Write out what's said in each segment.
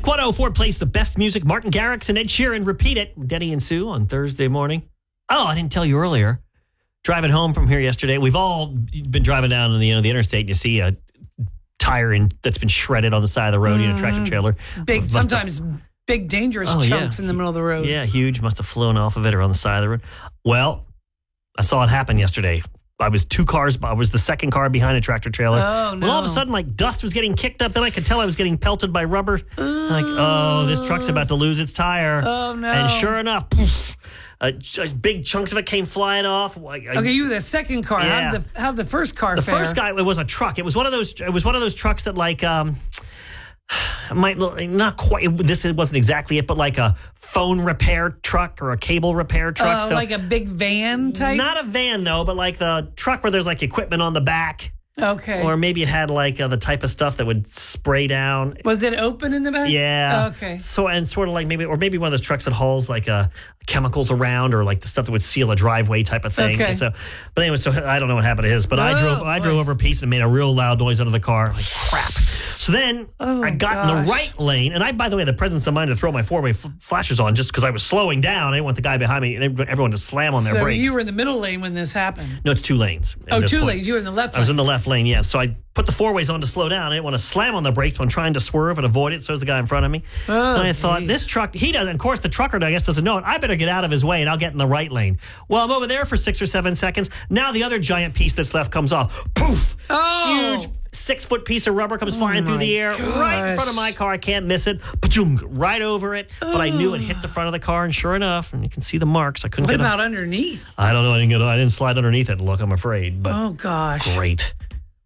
Wink 104 plays the best music. Martin Garrix and Ed Sheeran repeat it. Denny and Sue on Thursday morning. Oh, I didn't tell you earlier. Driving home from here yesterday, we've all been driving down the interstate and you see a tire that's been shredded on the side of the road, tractor trailer. Big, sometimes big dangerous chunks in the middle of the road. Yeah, huge. Must have flown off of it or on the side of the road. Well, I saw it happen yesterday. I was the second car behind a tractor trailer. Oh, no. Well, all of a sudden, dust was getting kicked up. Then I could tell I was getting pelted by rubber. This truck's about to lose its tire. Oh, no. And sure enough, poof, big chunks of it came flying off. Okay, you were the second car. Yeah. How'd the first car fare? The first guy, it was a truck. It was one of those trucks that might look, not quite, this wasn't exactly it, but like a phone repair truck or a cable repair truck. Like a big van type? Not a van, though, but like the truck where there's equipment on the back. Okay. Or maybe it had the type of stuff that would spray down. Was it open in the back? Yeah. Okay. So, and sort of maybe one of those trucks that hauls chemicals around or the stuff that would seal a driveway type of thing. Okay. So, but anyway, I don't know what happened to his, but I drove over a piece and made a real loud noise under the car. Like crap. So then I got in the right lane, and by the way, had the presence of mind to throw my four-way flashers on just because I was slowing down. I didn't want the guy behind me and everyone to slam on their brakes. So you were in the middle lane when this happened? No, it's two lanes. Oh, two lanes. You were in the left lane. I was in the left lane, yeah. So I put the four-ways on to slow down. I didn't want to slam on the brakes when trying to swerve and avoid it. So was the guy in front of me. Oh, and I thought, this truck, he doesn't. Of course, the trucker, I guess, doesn't know it. I better get out of his way and I'll get in the right lane. Well, I'm over there for 6 or 7 seconds. Now the other giant piece that's left comes off. Poof! Oh. Huge 6-foot piece of rubber comes flying through the air right in front of my car. I can't miss it. Pachoom, right over it. But I knew it hit the front of the car, and sure enough, and you can see the marks. I couldn't What get about underneath? I don't know. I didn't slide underneath it. Look, I'm afraid. But oh gosh, great.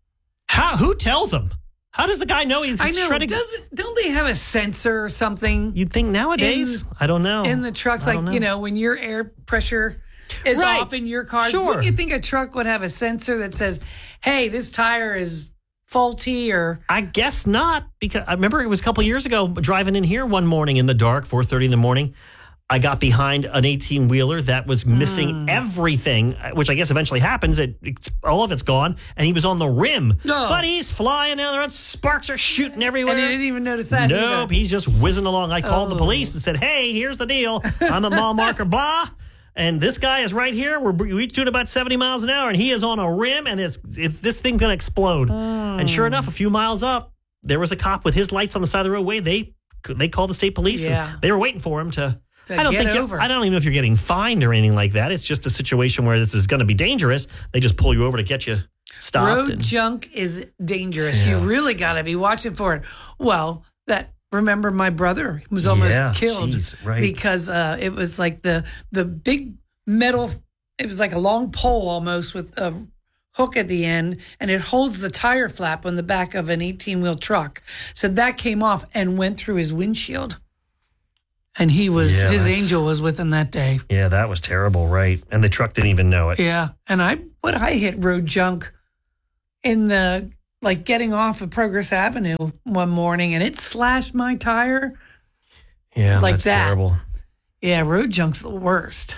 Who tells him? How does the guy know he's shredding? Don't they have a sensor or something? You'd think nowadays. I don't know. In the trucks, when your air pressure is off in your car. Sure. Wouldn't you think a truck would have a sensor that says, hey, this tire is faulty? Or I guess not, because I remember it was a couple years ago driving in here one morning in the dark, 4:30 in the morning. I got behind an 18-wheeler that was missing everything, which I guess eventually happens. All of it's gone, and he was on the rim. Oh. But he's flying down the road. Sparks are shooting everywhere. And he didn't even notice that Nope, he's just whizzing along. I called the police and said, hey, here's the deal. I'm at mile marker blah, and this guy is right here. We're each doing about 70 miles an hour, and he is on a rim, and this thing's going to explode. And sure enough, a few miles up, there was a cop with his lights on the side of the roadway. They called the state police, and they were waiting for him to... I don't even know if you're getting fined or anything like that. It's just a situation where this is going to be dangerous. They just pull you over to get you stopped. Road junk is dangerous. Yeah. You really got to be watching for it. Well, remember my brother was almost killed because it was like the big metal. It was like a long pole almost with a hook at the end, and it holds the tire flap on the back of an 18-wheel truck. So that came off and went through his windshield. And his angel was with him that day. Yeah, that was terrible, right? And the truck didn't even know it. Yeah, and I hit road junk in the getting off of Progress Avenue one morning, and it slashed my tire. Yeah, that's terrible. Yeah, road junk's the worst.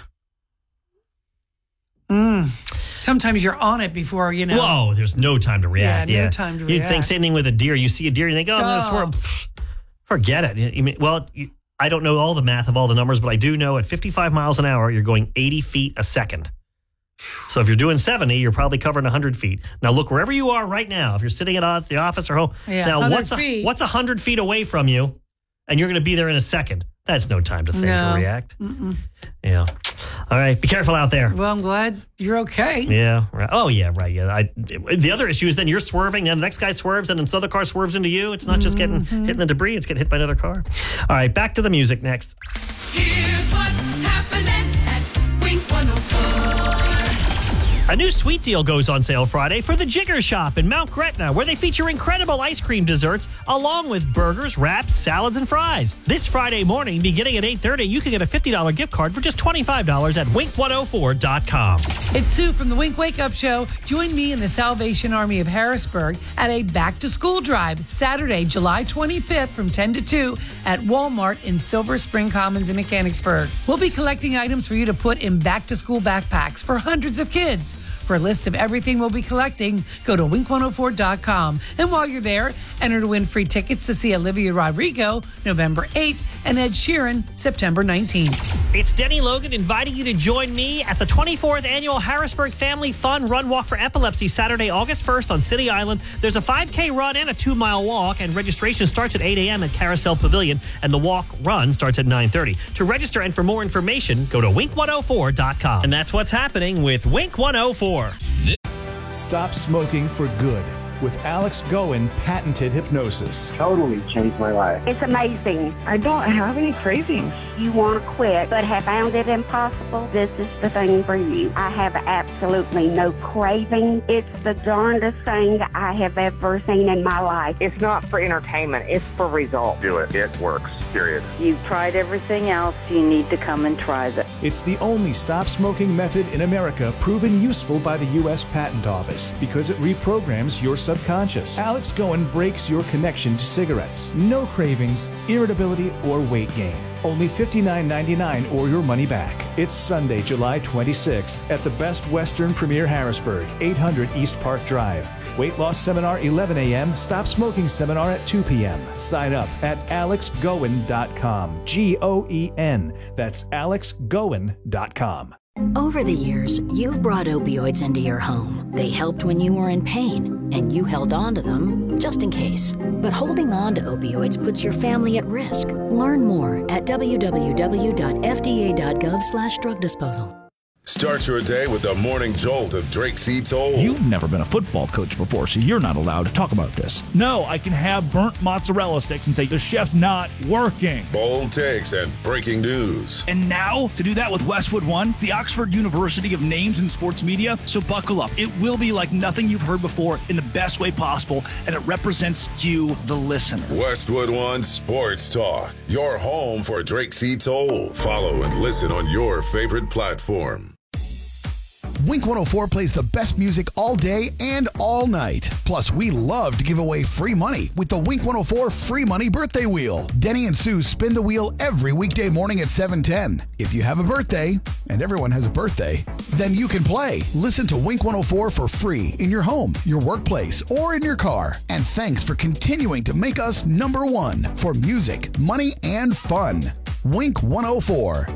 Sometimes you're on it before you know. Whoa, there's no time to react. Yeah, no time to react. You'd think same thing with a deer. You see a deer, you think, I'm going to swerve. Forget it. I don't know all the math of all the numbers, but I do know at 55 miles an hour, you're going 80 feet a second. So if you're doing 70, you're probably covering 100 feet. Now look wherever you are right now. If you're sitting at the office or home, now what's 100 feet away from you, and you're going to be there in a second? That's no time to think or react. Mm-mm. Yeah. All right. Be careful out there. Well, I'm glad you're okay. Yeah. Right. Oh, yeah. Right. Yeah. The other issue is then you're swerving, and the next guy swerves, and another car swerves into you. It's not just hitting the debris. It's getting hit by another car. All right. Back to the music next. Here's what's happening at Wink 104. A new sweet deal goes on sale Friday for the Jigger Shop in Mount Gretna, where they feature incredible ice cream desserts along with burgers, wraps, salads, and fries. This Friday morning, beginning at 8:30, you can get a $50 gift card for just $25 at wink104.com. It's Sue from the Wink Wake Up Show. Join me and the Salvation Army of Harrisburg at a back-to-school drive Saturday, July 25th from 10 to 2 at Walmart in Silver Spring Commons in Mechanicsburg. We'll be collecting items for you to put in back-to-school backpacks for hundreds of kids. For a list of everything we'll be collecting, go to wink104.com. And while you're there, enter to win free tickets to see Olivia Rodrigo November 8th and Ed Sheeran September 19th. It's Denny Logan inviting you to join me at the 24th Annual Harrisburg Family Fun Run Walk for Epilepsy Saturday, August 1st on City Island. There's a 5K run and a 2-mile walk, and registration starts at 8 a.m. at Carousel Pavilion, and the walk run starts at 9:30. To register and for more information, go to wink104.com. And that's what's happening with Wink 104. Stop smoking for good with Alex Goen patented hypnosis. Totally changed my life. It's amazing. I don't have any cravings. You want to quit but have found it impossible? This is the thing for you. I have absolutely no craving. It's the darndest thing I have ever seen in my life. It's not for entertainment. It's for results. Do it. It works. Period. You've tried everything else. You need to come and try this. It's the only stop smoking method in America proven useful by the U.S. Patent Office because it reprograms your subconscious. Alex Goen breaks your connection to cigarettes. No cravings, irritability, or weight gain. Only $59.99 or your money back. It's Sunday, July 26th at the Best Western Premier Harrisburg, 800 East Park Drive. Weight loss seminar 11 a.m. Stop smoking seminar at 2 p.m. Sign up at alexgoen.com. Goen. That's alexgoen.com. Over the years, you've brought opioids into your home. They helped when you were in pain, and you held on to them just in case. But holding on to opioids puts your family at risk. Learn more at www.fda.gov/drug disposal. Start your day with the morning jolt of Drake C. Toll. You've never been a football coach before, so you're not allowed to talk about this. No, I can have burnt mozzarella sticks and say the chef's not working. Bold takes and breaking news. And now, to do that with Westwood One, the Oxford University of names in sports media. So buckle up. It will be like nothing you've heard before in the best way possible, and it represents you, the listener. Westwood One Sports Talk. Your home for Drake C. Toll. Follow and listen on your favorite platform. Wink 104 plays the best music all day and all night. Plus, we love to give away free money with the Wink 104 Free Money Birthday Wheel. Denny and Sue spin the wheel every weekday morning at 7:10. If you have a birthday, and everyone has a birthday, then you can play. Listen to Wink 104 for free in your home, your workplace, or in your car. And thanks for continuing to make us number one for music, money, and fun. Wink 104.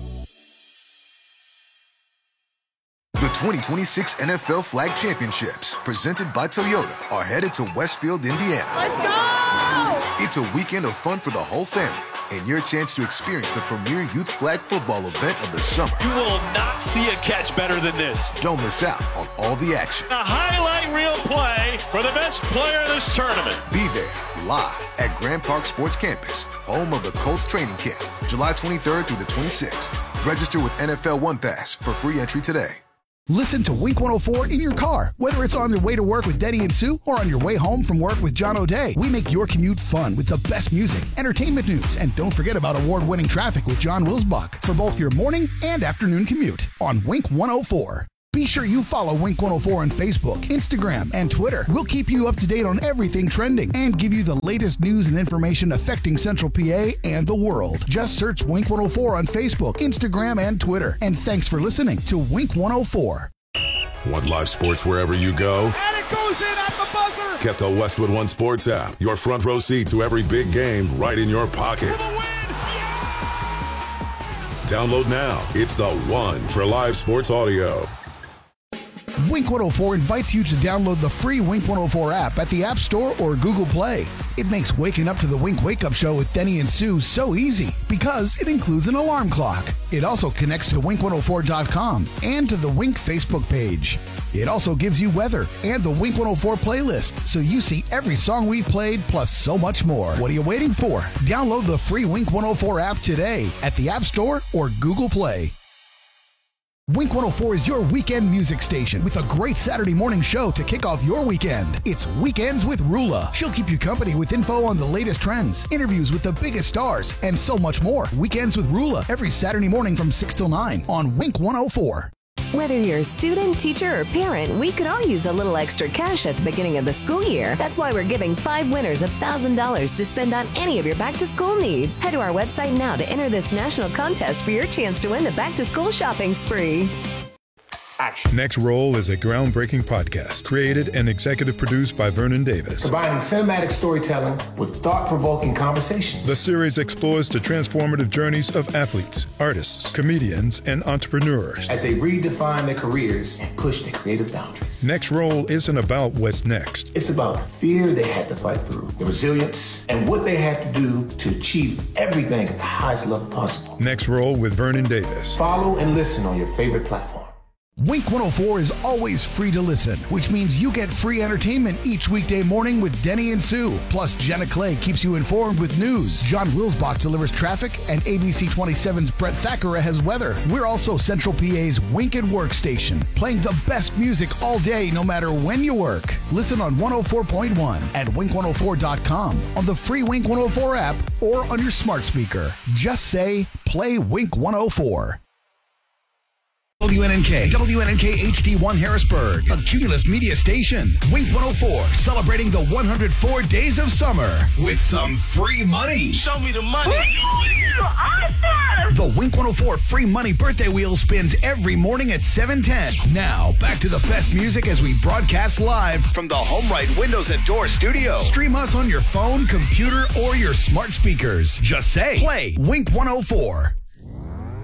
The 2026 NFL Flag Championships, presented by Toyota, are headed to Westfield, Indiana. Let's go! It's a weekend of fun for the whole family and your chance to experience the premier youth flag football event of the summer. You will not see a catch better than this. Don't miss out on all the action. A highlight reel play for the best player of this tournament. Be there live at Grand Park Sports Campus, home of the Colts training camp, July 23rd through the 26th. Register with NFL One Pass for free entry today. Listen to Wink 104 in your car, whether it's on your way to work with Denny and Sue or on your way home from work with John O'Day. We make your commute fun with the best music, entertainment news, and don't forget about award-winning traffic with John Wilsbach for both your morning and afternoon commute on Wink 104. Be sure you follow Wink 104 on Facebook, Instagram, and Twitter. We'll keep you up to date on everything trending and give you the latest news and information affecting Central PA and the world. Just search Wink 104 on Facebook, Instagram, and Twitter. And thanks for listening to Wink 104. Want live sports wherever you go? And it goes in at the buzzer! Get the Westwood One Sports app. Your front row seat to every big game right in your pocket. Download now. It's the one for live sports audio. Wink 104 invites you to download the free Wink 104 app at the App Store or Google Play. It makes waking up to the Wink Wake Up Show with Denny and Sue so easy because it includes an alarm clock. It also connects to wink104.com and to the Wink Facebook page. It also gives you weather and the Wink 104 playlist, so you see every song we played plus so much more. What are you waiting for? Download the free Wink 104 app today at the App Store or Google Play. Wink 104 is your weekend music station with a great Saturday morning show to kick off your weekend. It's Weekends with Rula. She'll keep you company with info on the latest trends, interviews with the biggest stars, and so much more. Weekends with Rula every Saturday morning from 6 till 9 on Wink 104. Whether you're a student, teacher, or parent, we could all use a little extra cash at the beginning of the school year. That's why we're giving 5 winners $1,000 to spend on any of your back-to-school needs. Head to our website now to enter this national contest for your chance to win the back-to-school shopping spree. action. Next Roll is a groundbreaking podcast created and executive produced by Vernon Davis. Combining cinematic storytelling with thought-provoking conversations. The series explores the transformative journeys of athletes, artists, comedians, and entrepreneurs as they redefine their careers and push their creative boundaries. Next Roll isn't about what's next. It's about the fear they had to fight through, the resilience, and what they had to do to achieve everything at the highest level possible. Next Roll with Vernon Davis. Follow and listen on your favorite platform. Wink 104 is always free to listen, which means you get free entertainment each weekday morning with Denny and Sue. Plus, Jenna Clay keeps you informed with news. John Wilsbach delivers traffic, and ABC 27's Brett Thackeray has weather. We're also Central PA's Wink and Work station, playing the best music all day, no matter when you work. Listen on 104.1 at wink104.com, on the free Wink 104 app, or on your smart speaker. Just say, play Wink 104. WNNK HD1 Harrisburg, a Cumulus media station. Wink 104, celebrating the 104 days of summer with some free money. Show me the money. Awesome! The Wink 104 free money birthday wheel spins every morning at 7:10. Now, back to the best music as we broadcast live from the HomeRight Windows and Door studio. Stream us on your phone, computer, or your smart speakers. Just say, play Wink 104.